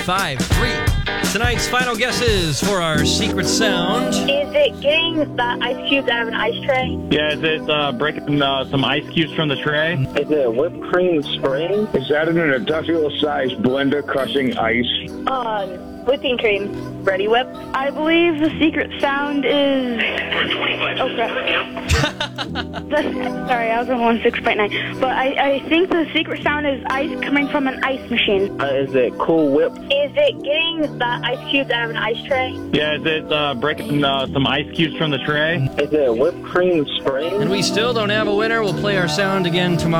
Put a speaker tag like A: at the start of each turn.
A: 5, 3. Tonight's final guesses for our secret sound.
B: Is it getting the ice cubes out of an ice tray?
C: Yeah, is it breaking some ice cubes from the tray?
D: Is it whipped cream spraying?
E: Is that an industrial-sized blender crushing ice?
B: Whipping cream.
F: Ready Whip?
G: I believe the secret sound is... Oh, crap. Sorry, I was on 106.9. But I think the secret sound is ice coming from an ice machine.
D: Is it Cool Whip?
B: Is it getting the ice cubes out of an ice tray?
C: Yeah, is it breaking some ice cubes from the tray?
D: Is it whipped cream spraying?
A: And we still don't have a winner. We'll play our sound again tomorrow.